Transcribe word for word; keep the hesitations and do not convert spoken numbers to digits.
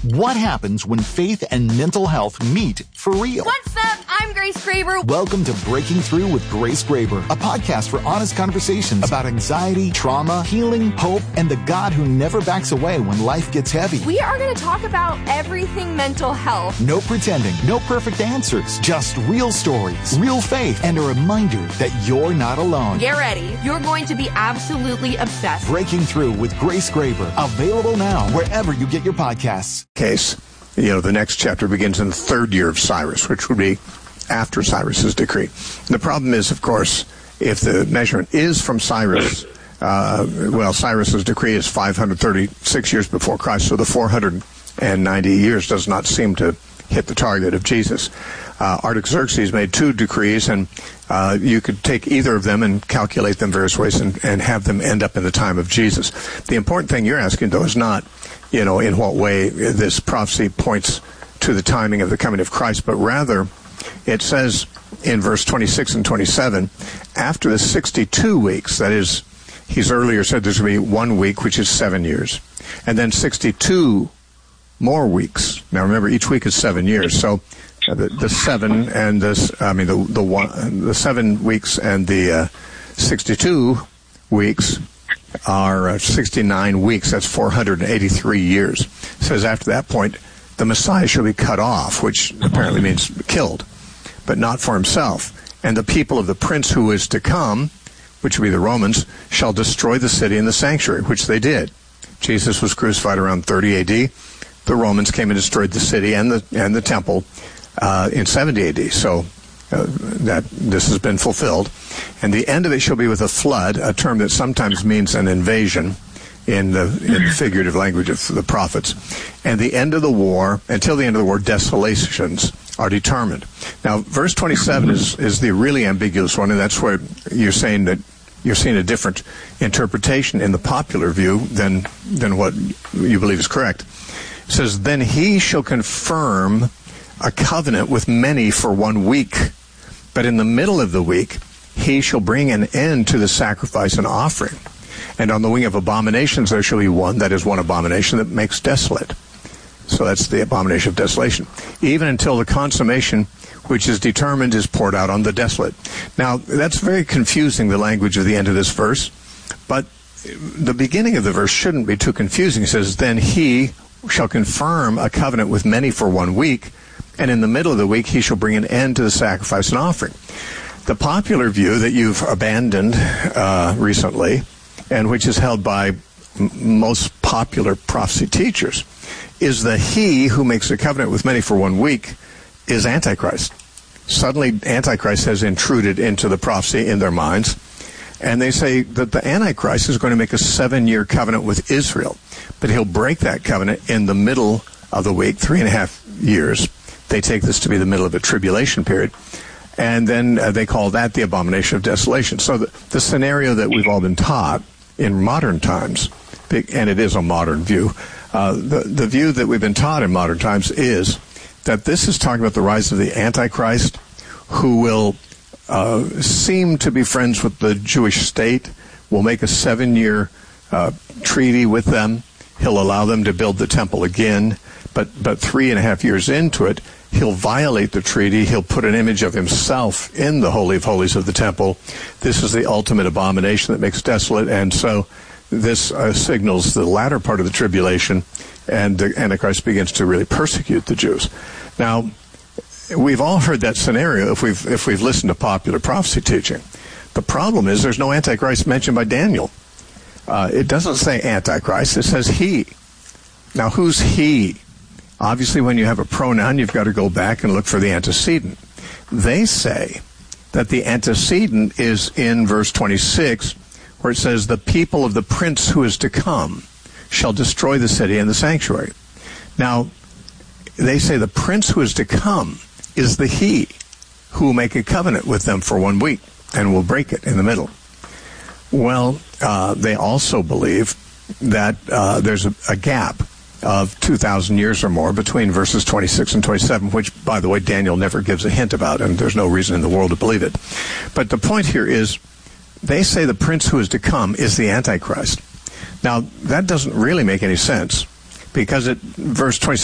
What happens when faith and mental health meet for real? What's up? I'm Grace Graber. Welcome to Breaking Through with Grace Graber, a podcast for honest conversations about anxiety, trauma, healing, hope, and the God who never backs away when life gets heavy. We are going to talk about everything mental health. No pretending, no perfect answers, just real stories, real faith, and a reminder that you're not alone. Get ready. You're going to be absolutely obsessed. Breaking Through with Grace Graber, available now wherever you get your podcasts. Case, you know, the next chapter begins in the third year of Cyrus, which would be after Cyrus's decree. The problem is, of course, if the measurement is from Cyrus, uh, well, Cyrus's decree is five hundred thirty-six years before Christ, so the four hundred ninety years does not seem to hit the target of Jesus. Uh, Artaxerxes made two decrees, and uh, you could take either of them and calculate them various ways and, and have them end up in the time of Jesus. The important thing you're asking, though, is not, you know, in what way this prophecy points to the timing of the coming of Christ, but rather it says in verse twenty-six and twenty-seven, after the sixty-two weeks, that is, he's earlier said there's going to be one week, which is seven years, and then sixty-two more weeks. Now remember, each week is seven years, so uh, the, the seven and this, I mean, the the one, the seven weeks and the uh, sixty-two weeks are uh, sixty-nine weeks. That's four hundred eighty-three years. It says after that point, the Messiah shall be cut off, which apparently means killed, but not for himself. And the people of the prince who is to come, which will be the Romans, shall destroy the city and the sanctuary, which they did. Jesus was crucified around thirty A D. The Romans came and destroyed the city and the and the temple uh, in seventy A D. So uh, that this has been fulfilled. And the end of it shall be with a flood, a term that sometimes means an invasion in the, in the figurative language of the prophets. And the end of the war, until the end of the war, desolations are determined. Now, verse twenty-seven is, is the really ambiguous one, and that's where you're saying that you're seeing a different interpretation in the popular view than than what you believe is correct. It says, then he shall confirm a covenant with many for one week, but in the middle of the week he shall bring an end to the sacrifice and offering. And on the wing of abominations there shall be one, that is one abomination that makes desolate. So that's the abomination of desolation. Even until the consummation which is determined is poured out on the desolate. Now, that's very confusing, the language of the end of this verse, but the beginning of the verse shouldn't be too confusing. It says, then he shall confirm a covenant with many for one week, and in the middle of the week he shall bring an end to the sacrifice and offering. The popular view that you've abandoned uh, recently, and which is held by m- most popular prophecy teachers, is that he who makes a covenant with many for one week is Antichrist. Suddenly, Antichrist has intruded into the prophecy in their minds, and they say that the Antichrist is going to make a seven-year covenant with Israel, but he'll break that covenant in the middle of the week, three and a half years. They take this to be the middle of a tribulation period, and then uh, they call that the abomination of desolation. So the, the scenario that we've all been taught in modern times, and it is a modern view, uh, the, the view that we've been taught in modern times is that this is talking about the rise of the Antichrist, who will uh, seem to be friends with the Jewish state, will make a seven-year uh, treaty with them. He'll allow them to build the temple again, but but three and a half years into it, he'll violate the treaty. He'll put an image of himself in the Holy of Holies of the temple. This is the ultimate abomination that makes desolate, and so this uh, signals the latter part of the tribulation, and the Antichrist begins to really persecute the Jews. Now, we've all heard that scenario if we've if we've listened to popular prophecy teaching. The problem is there's no Antichrist mentioned by Daniel. Uh, it doesn't say Antichrist, it says he. Now, who's he? Obviously, when you have a pronoun, you've got to go back and look for the antecedent. They say that the antecedent is in verse twenty-six, where it says, the people of the prince who is to come shall destroy the city and the sanctuary. Now, they say the prince who is to come is the he who will make a covenant with them for one week and will break it in the middle. Well, uh, they also believe that uh, there's a, a gap of two thousand years or more between verses twenty-six and twenty-seven, which, by the way, Daniel never gives a hint about, and there's no reason in the world to believe it. But the point here is, they say the prince who is to come is the Antichrist. Now, that doesn't really make any sense, because it, verse twenty-six